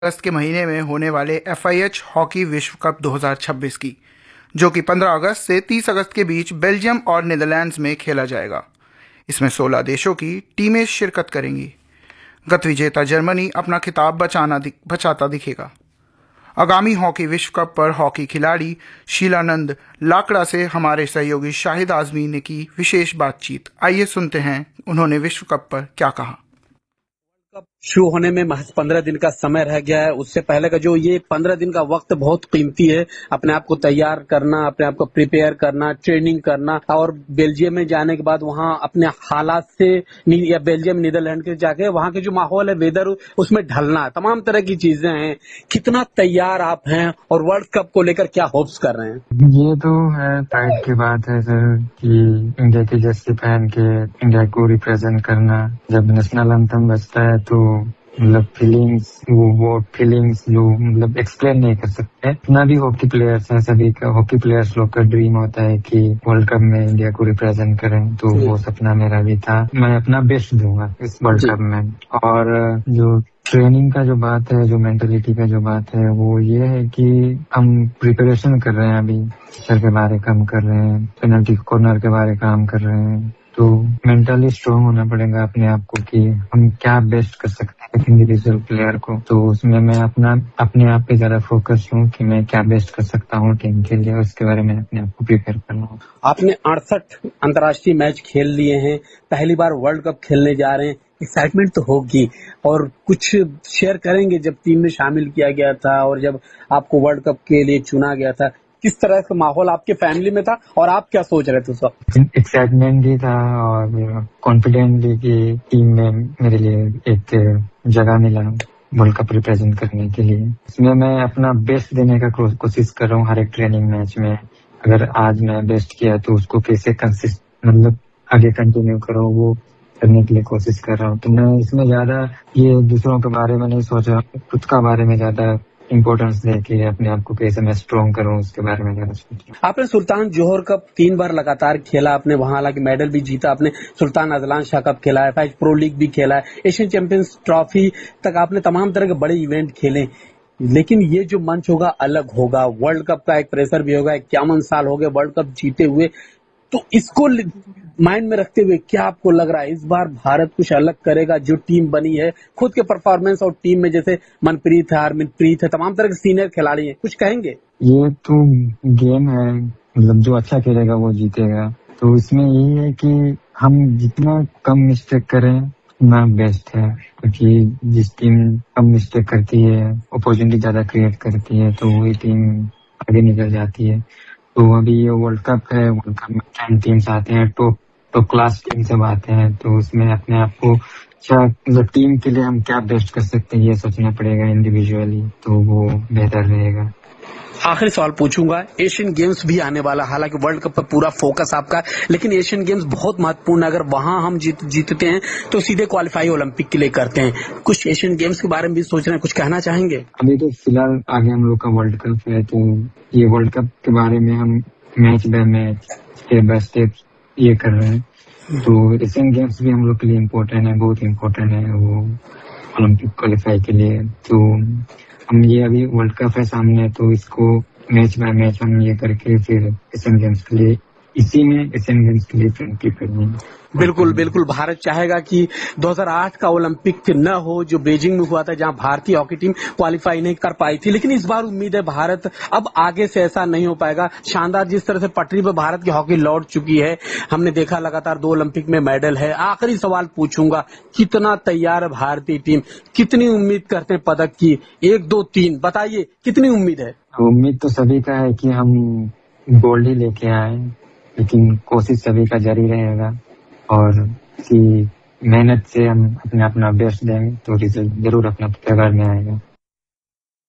अगस्त के महीने में होने वाले FIH हॉकी विश्व कप 2026 की, जो कि 15 अगस्त से 30 अगस्त के बीच बेल्जियम और नीदरलैंड्स में खेला जाएगा। इसमें 16 देशों की टीमें शिरकत करेंगी। गत विजेता जर्मनी अपना खिताब बचाता दिखेगा। आगामी हॉकी विश्व कप पर हॉकी खिलाड़ी शीलानंद लाकड़ा से हमारे सहयोगी शाहिद आजमी ने की विशेष बातचीत। आइए सुनते हैं उन्होंने विश्व कप पर क्या कहा। कप शुरू होने में महज 15 दिन का समय रह गया है। उससे पहले का जो ये 15 दिन का वक्त बहुत कीमती है। अपने आप को तैयार करना, अपने आप को प्रिपेयर करना, ट्रेनिंग करना और बेल्जियम में जाने के बाद वहाँ अपने हालात से या बेल्जियम नीदरलैंड के जाके वहाँ के जो माहौल है, वेदर, उसमें ढलना, तमाम तरह की चीजें हैं। कितना तैयार आप हैं और वर्ल्ड कप को लेकर क्या होप्स कर रहे हैं? ये तो है प्राइड की बात है सर कि इंडिया की जर्सी पहन के इंडिया को रिप्रेजेंट करना। जब नेशनल एंथम बजता है तो मतलब वो फीलिंग्स जो मतलब एक्सप्लेन नहीं कर सकते। इतना भी हॉकी प्लेयर्स हैं, सभी का हॉकी प्लेयर्स लोग का ड्रीम होता है कि वर्ल्ड कप में इंडिया को रिप्रेजेंट करें, तो वो सपना मेरा भी था। मैं अपना बेस्ट दूंगा इस वर्ल्ड कप में। और जो ट्रेनिंग का जो बात है, जो मेंटलिटी का जो बात है, वो ये है कि हम प्रिपरेशन कर रहे हैं। अभी सर के बारे काम कर रहे हैं, पेनल्टी कॉर्नर के बारे काम कर रहे हैं। तो मेंटली स्ट्रांग होना पड़ेगा अपने आप को कि हम क्या बेस्ट कर सकते हैं इंडिविजुअल प्लेयर को। तो उसमें मैं अपने आप पे ज्यादा फोकस हूँ कि मैं क्या बेस्ट कर सकता हूँ टीम के लिए, उसके बारे में अपने आप को प्रिपेयर करना हूँ। आपने 68 अंतर्राष्ट्रीय मैच खेल लिए हैं, पहली बार वर्ल्ड कप खेलने जा रहे हैं, एक्साइटमेंट तो होगी। और कुछ शेयर करेंगे जब टीम में शामिल किया गया था और जब आपको वर्ल्ड कप के लिए चुना गया था, किस तरह का माहौल आपके फैमिली में था और आप क्या सोच रहे थे उस वक्त? एक्साइटमेंट भी था और कॉन्फिडेंट भी कि टीम में मेरे लिए एक जगह मिला वर्ल्ड कप रिप्रेजेंट करने के लिए। इसमें मैं अपना बेस्ट देने का कोशिश कर रहा हूँ हर एक ट्रेनिंग मैच में। अगर आज मैं बेस्ट किया तो उसको कैसे मतलब आगे कंटिन्यू करो, वो करने के लिए कोशिश कर रहा हूँ। तो मैं इसमें ज्यादा ये दूसरों के बारे में नहीं सोच रहा, खुद का बारे में ज्यादा इम्पोर्टेंस दे के अपने आप को कैसे मैं स्ट्रॉन्ग करूं उसके बारे में ज्यादा सोच रहा हूं। आपने सुल्तान जोहर कप 3 बार लगातार खेला, आपने वहां हालांकि मेडल भी जीता। आपने सुल्तान अजलान शाह कप खेला है, FIH प्रो लीग भी खेला है, एशियन चैंपियंस ट्रॉफी तक आपने तमाम तरह के बड़े इवेंट खेले। लेकिन ये जो मंच होगा अलग होगा, वर्ल्ड कप का एक प्रेशर भी होगा। 51 साल हो गए वर्ल्ड कप जीते हुए, तो इसको माइंड में रखते हुए क्या आपको लग रहा है इस बार भारत कुछ अलग करेगा? जो टीम बनी है, खुद के परफॉर्मेंस और टीम में जैसे मनप्रीत है, हरमनप्रीत है, तमाम तरह के सीनियर खिलाड़ी हैं, कुछ कहेंगे? ये तो गेम है, मतलब जो अच्छा खेलेगा वो जीतेगा। तो इसमें यही है कि हम जितना कम मिस्टेक करें उतना बेस्ट है, क्योंकि जिस टीम कम मिस्टेक करती है, अपॉर्चुनिटी ज्यादा क्रिएट करती है, तो वही टीम आगे निकल जाती है। तो अभी ये वर्ल्ड कप है, वर्ल्ड कप में 10 टीम्स आते हैं, टॉप क्लास टीम सब आते हैं। तो उसमें अपने आप को मतलब टीम के लिए हम क्या बेस्ट कर सकते हैं ये सोचना पड़ेगा इंडिविजुअली, तो वो बेहतर रहेगा। आखिरी सवाल पूछूंगा, एशियन गेम्स भी आने वाला, हालांकि वर्ल्ड कप पर पूरा फोकस आपका, लेकिन एशियन गेम्स बहुत महत्वपूर्ण है। अगर वहां हम जीतते हैं तो सीधे क्वालिफाई ओलंपिक के लिए करते हैं। कुछ एशियन गेम्स के बारे में भी सोच रहे हैं, कुछ कहना चाहेंगे? अभी तो फिलहाल आगे हम लोग का वर्ल्ड कप है, तो ये वर्ल्ड कप के बारे में हम match by match, step by step ये कर रहे हैं। तो एशियन गेम्स भी हम लोग के लिए इम्पोर्टेंट है, बहुत इम्पोर्टेंट है वो ओलंपिक क्वालिफाई के लिए। तो हम ये अभी वर्ल्ड कप है सामने, तो इसको मैच बाय मैच हम ये करके फिर एशियन गेम्स के लिए, इसी में एशियन गेम्स के लिए प्रिपेयर करेंगे। बिल्कुल बिल्कुल, भारत चाहेगा कि 2008 का ओलंपिक न हो जो बीजिंग में हुआ था, जहां भारतीय हॉकी टीम क्वालिफाई नहीं कर पाई थी। लेकिन इस बार उम्मीद है भारत अब आगे से ऐसा नहीं हो पाएगा। शानदार जिस तरह से पटरी पर भारत की हॉकी लौट चुकी है, हमने देखा लगातार 2 ओलंपिक में मेडल है। आखिरी सवाल पूछूंगा, कितना तैयार है भारतीय टीम? कितनी उम्मीद करते हैं पदक की? 1, 2, 3 बताइए, कितनी उम्मीद है? उम्मीद तो सभी का है कि हम गोल्ड ही लेके आए, लेकिन कोशिश सभी का जारी रहेगा और इसी मेहनत से हम अपना बेस्ट देंगे तो रिजल्ट जरूर अपना फेवर में आएगा।